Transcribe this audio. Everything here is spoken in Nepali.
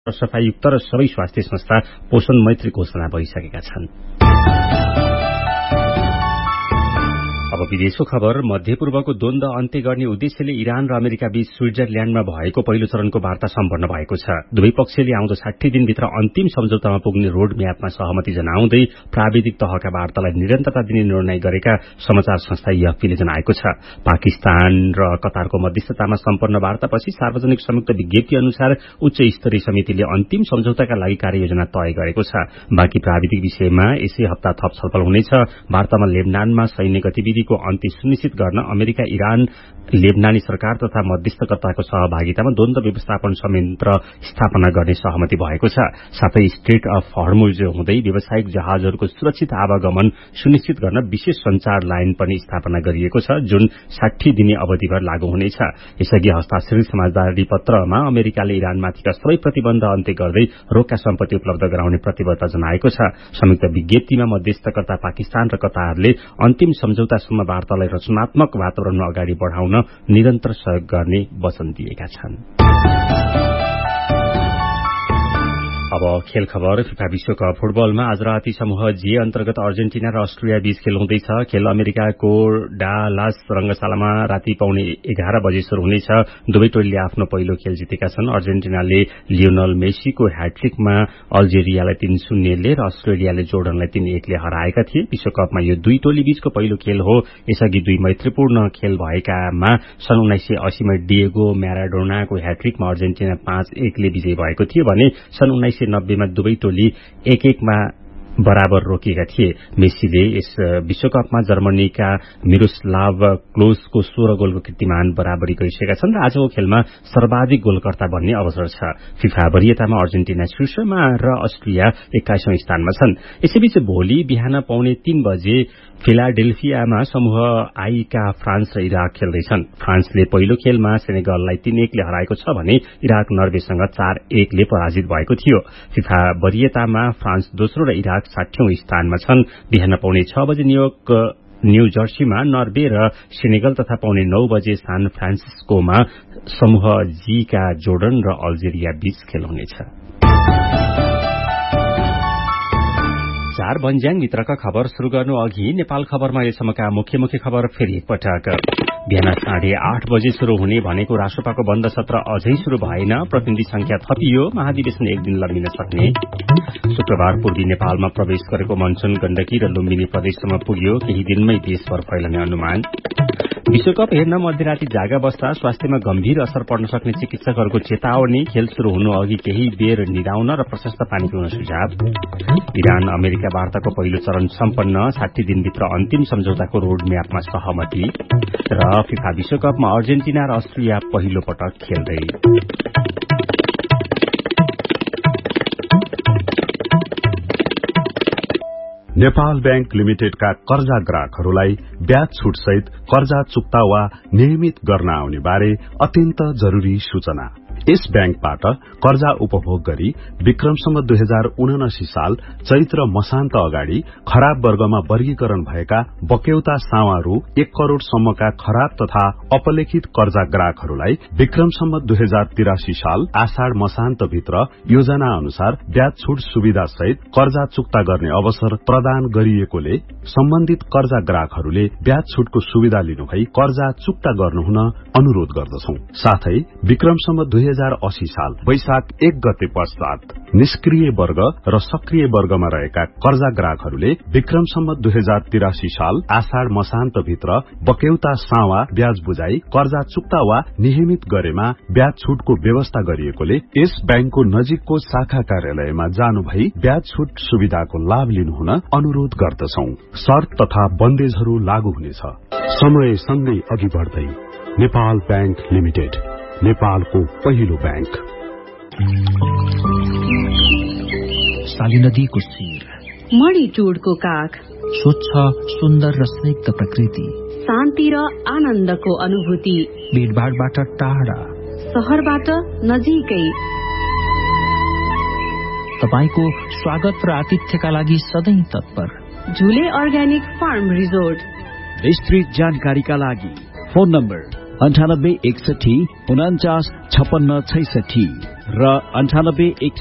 सफाईयुक्त र सबै स्वास्थ्य संस्था पोषण मैत्री घोषणा भइसकेका छन्। अब विदेशको खबर। मध्यपूर्वको द्वन्द्व अन्त्य गर्ने उद्देश्यले इरान र अमेरिका बीच स्विट्जरल्याण्डमा भएको पहिलो चरणको वार्ता सम्पन्न भएको छ। दुवै पक्षले आउँदो 60 दिनभित्र अन्तिम सम्झौतामा पुग्ने रोड म्यापमा सहमति जनाउँदै प्राविधिक तहका वार्तालाई निरन्तरता दिने निर्णय गरेका समाचार संस्था एएफपीले जनाएको छ। पाकिस्तान र कतारको मध्यस्थतामा सम्पन्न वार्तापछि सार्वजनिक संयुक्त विज्ञप्ति अनुसार उच्च स्तरीय समितिले अन्तिम सम्झौताका लागि कार्ययोजना तय गरेको छ। बाँकी प्राविधिक विषयमा यसै हप्ता थप छलफल हुनेछ। वार्तामा लेबनानमा सैन्य गतिविधि को अन्त्य सुनिश्चित गर्न अमेरिका, इरान, लेबनानी सरकार तथा मध्यस्थकर्ताको सहभागितामा द्वन्द्व व्यवस्थापन संयन्त्र स्थापना गर्ने सहमति भएको छ। साथै स्ट्रेट अफ हर्मुज हुँदै व्यावसायिक जहाजहरूको सुरक्षित आवागमन सुनिश्चित गर्न विशेष संचार लाइन पनि स्थापना गरिएको छ, जुन 60 दिने अवधिभर लागू हुनेछ। यसअघि हस्ताक्षरित समझदारी पत्रमा अमेरिकाले इरानमाथिका सबै प्रतिबन्ध अन्त्य गर्दै रोक्का सम्पत्ति उपलब्ध गराउने प्रतिबद्धता जनाएको छ। संयुक्त विज्ञप्तिमा मध्यस्थकर्ता पाकिस्तान र कतारले अन्तिम सम्झौता वार्तालाई रचनात्मक वातावरणमा अगाडि बढ़ाउन निरन्तर सहयोग गर्ने वचन दिएका छन्। अब खेल खबर। फिफा विश्वकप फुटबलमा आज राति समूह जे अन्तर्गत अर्जेन्टिना र अस्ट्रिया बीच खेल हुँदैछ। खेल अमेरिकाको डालास रंगशालामा राति पौने 11 बजे शुरू हुनेछ। दुवै टोलीले आफ्नो पहिलो खेल जितेका छन्। अर्जेन्टिनाले लियोनल मेसीको ह्याट्रिकमा अल्जेरियालाई 3-0 र अस्ट्रेलियाले जोर्डनलाई 3-1 हराएका थिए। विश्वकपमा यो दुई टोली बीचको पहिलो खेल हो। यसअघि दुई मैत्रीपूर्ण खेल भएकामा सन् 1980 मा डिएगो म्याराडोनाको ह्याट्रिकमा अर्जेन्टिना 5-1 विजयी भएको थियो भने सन् 1990 मा दुवै टोली 1-1 मा बराबर रोकिएका थिए। मेसीले यस विश्वकपमा जर्मनीका मिरोस्लाव क्लोजको 16 गोलको कीर्तिमान बराबरी गरिसकेका छन् र आजको खेलमा सर्वाधिक गोलकर्ता बन्ने अवसर छ। फिफा वरियतामा अर्जेन्टिना शीर्षमा र अस्ट्रिया 21औं स्थानमा छन्। यसैबीच भोलि बिहान पौने 3 बजे फिलाडेल्फियामा समूह आई का फ्रान्स र इराक खेल्दैछन्। फ्रान्सले पहिलो खेलमा सेनेगललाई 3-1 हराएको छ भने इराक नर्वेसँग 4-1 पराजित भएको थियो। फिफा वरियतामा फ्रान्स दोस्रो र इराक 60औं स्थानमा छन्। बिहान पौने 6 बजे न्यू जर्सीमा नर्वे र सेनेगल तथा पौने 9 बजे सान फ्रान्सिस्कोमा समूह जी का जोर्डन र अल्जेरिया बीच खेल हुनेछ। 4 बन्ज्याङ मित्रका खबर शुरू गर्नु अघि नेपाल खबरमा यसम्मका मुख्य खबर फेरि एकपटक। बिहान 8:30 बजे शुरू हुने भनेको राष्ट्रपाको बन्द सत्र अझै शुरू भएन। प्रतिनिधि संख्या थपियो। महाधिवेशन एक दिन लम्बिन सक्ने। शुक्रबार पूर्वी नेपालमा प्रवेश गरेको मनसून गण्डकी र लुम्बिनी प्रदेशसम्म पुग्यो। केही दिनमै देशभर फैलने अनुमान। विश्वकप हेर्न मध्यराति जागा बस्दा स्वास्थ्यमा गम्भीर असर पर्न सक्ने चिकित्सकहरूको चेतावनी। खेल शुरू हुनु अघि केही बेर निदाउन र प्रशस्त पानी पिउन सुझाव। इरान अमेरिका वार्ताको पहिलो चरण सम्पन्न। 60 दिनभित्र अन्तिम सम्झौताको रोड म्यापमा सहमति। र फिफा विश्वकपमा अर्जेन्टिना र अस्ट्रिया पहिलो पटक खेल्दै। नेपाल बैंक लिमिटेडका कर्जा ग्राहकहरूलाई ब्याज छुट सहित कर्जा चुक्ता वा नियमित गर्न आउने बारे अत्यन्त जरूरी सूचना। यस बैंकबाट कर्जा उपभोग गरी विक्रमसम्म 2079 साल चैत्र मसान्त अगाडि खराब वर्गमा वर्गीकरण भएका बक्यौता सावा रु 1 करोड़ सम्मका खराब तथा अपलेखित कर्जा ग्राहकहरूलाई विक्रमसम्म 2083 साल आषाढ़ मसान्त भित्र योजना अनुसार ब्याज छुट सुविधा सहित कर्जा चुक्ता गर्ने अवसर प्रदान गरिएकोले सम्बन्धित कर्जा ग्राहकहरूले ब्याज छुटको सुविधा लिनुभई कर्जा चुक्ता गर्नुहुन अनुरोध गर्दछौं। साथै विक्रमसम्म 2080 साल वैशाख 1 गते पश्चात निष्क्रिय वर्ग र सक्रिय वर्गमा रहेका कर्जा ग्राहकहरूले विक्रमसम्म 2083 साल आषाढ़ मसान्त भित्र बक्यौता सावा ब्याज बुझाई कर्जा चुक्ता वा नियमित गरेमा ब्याज छुटको व्यवस्था गरिएकोले यस बैंकको नजिकको शाखा कार्यालयमा जानु भई ब्याज छुट सुविधाको लाभ लिनुहुन अनुरोध गर्दछौं। शर्त तथा बन्देजहरू लागू हुनेछ। समय सँगै अघि बढ्दै नेपाल बैंक लिमिटेड, नेपालको पहिलो बैंक। साली नदीको शिर, मणिटुडको काख, स्वच्छ सुन्दर र स्निग्ध प्रकृति, शान्ति र आनन्दको अनुभूति, भीडभाडबाट टाढा, शहरबाट नजिकै। तपाईको स्वागत र आतिथ्यका लागि सधैं तत्पर। झुले अर्ग्यानिक फार्म रिजोर्ट। विस्तृत जानकारीका लागि फोन नम्बर 98 61 49 56 66, र 98